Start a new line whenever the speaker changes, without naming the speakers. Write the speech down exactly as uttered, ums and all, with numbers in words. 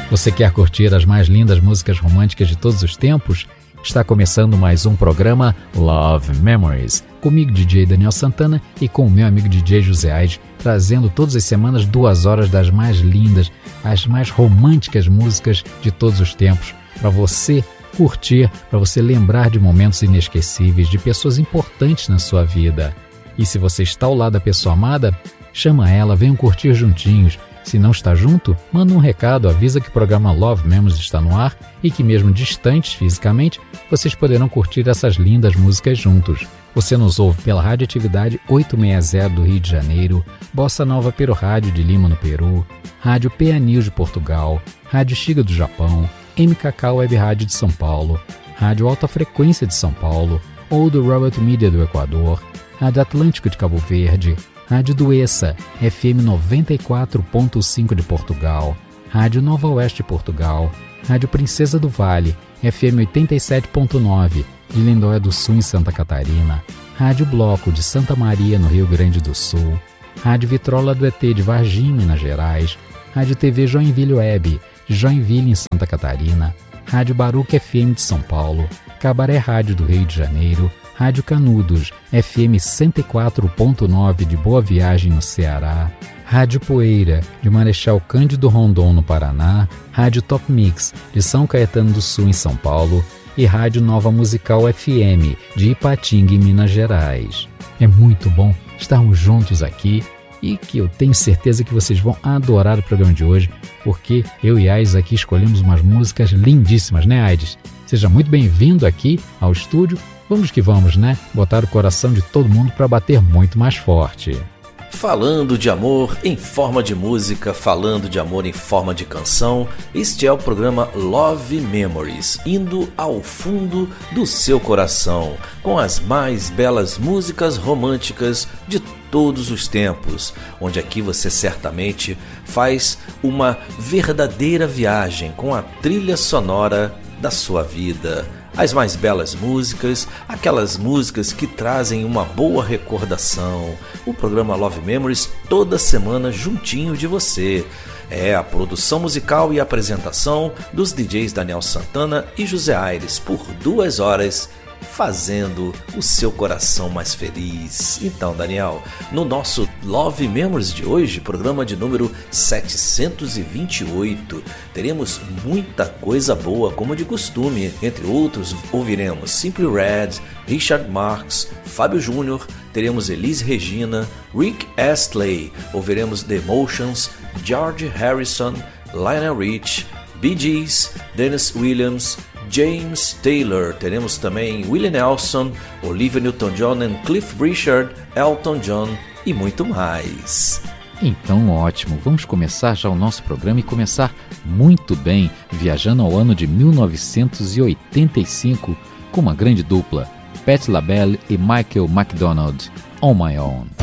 Você quer curtir as mais lindas músicas românticas de todos os tempos? Está começando mais um programa Love Memories, comigo D J Daniel Santana e com o meu amigo D J José Aires, trazendo todas as semanas duas horas das mais lindas, as mais românticas músicas de todos os tempos, para você curtir, para você lembrar de momentos inesquecíveis, de pessoas importantes na sua vida. E se você está ao lado da pessoa amada, chama ela, venham curtir juntinhos. Se não está junto, manda um recado, avisa que o programa Love Memories está no ar e que mesmo distantes fisicamente, vocês poderão curtir essas lindas músicas juntos. Você nos ouve pela Radioatividade oitocentos e sessenta do Rio de Janeiro, Bossa Nova pelo Rádio de Lima no Peru, Rádio P A News de Portugal, Rádio Shiga do Japão, M K K Web Rádio de São Paulo, Rádio Alta Frequência de São Paulo, ou do Robert Media do Equador, Rádio Atlântico de Cabo Verde, Rádio Duessa, F M noventa e quatro ponto cinco de Portugal, Rádio Nova Oeste de Portugal, Rádio Princesa do Vale, F M oitenta e sete ponto nove de Lindóia do Sul em Santa Catarina, Rádio Bloco de Santa Maria no Rio Grande do Sul, Rádio Vitrola do E T de Varginha, Minas Gerais, Rádio T V Joinville Web de Joinville em Santa Catarina, Rádio Baruca F M de São Paulo, Cabaré Rádio do Rio de Janeiro, Rádio Canudos, F M cento e quatro ponto nove de Boa Viagem, no Ceará, Rádio Poeira, de Marechal Cândido Rondon, no Paraná, Rádio Top Mix, de São Caetano do Sul, em São Paulo, e Rádio Nova Musical F M, de Ipatinga, em Minas Gerais. É muito bom estarmos juntos aqui e que eu tenho certeza que vocês vão adorar o programa de hoje, porque eu e Aires aqui escolhemos umas músicas lindíssimas, né, Aires? Seja muito bem-vindo aqui ao estúdio. Vamos que vamos, né? Botar o coração de todo mundo para bater muito mais forte.
Falando de amor em forma de música, falando de amor em forma de canção, este é o programa Love Memories, indo ao fundo do seu coração, com as mais belas músicas românticas de todos os tempos, onde aqui você certamente faz uma verdadeira viagem com a trilha sonora da sua vida. As mais belas músicas, aquelas músicas que trazem uma boa recordação. O programa Love Memories toda semana juntinho de você. É a produção musical e apresentação dos D Js Daniel Santana e José Aires por duas horas, fazendo o seu coração mais feliz. Então, Daniel, no nosso Love Memories de hoje, programa de número setecentos e vinte e oito, teremos muita coisa boa, como de costume. Entre outros, ouviremos Simply Red, Richard Marx, Fábio Júnior, teremos Elis Regina, Rick Astley, ouviremos The Emotions, George Harrison, Lionel Rich, Bee Gees, Dennis Williams, James Taylor, teremos também Willie Nelson, Olivia Newton-John e Cliff Richard, Elton John e muito mais.
Então, ótimo, vamos começar já o nosso programa e começar muito bem, viajando ao ano de mil novecentos e oitenta e cinco com uma grande dupla, Patti LaBelle e Michael McDonald, On My Own.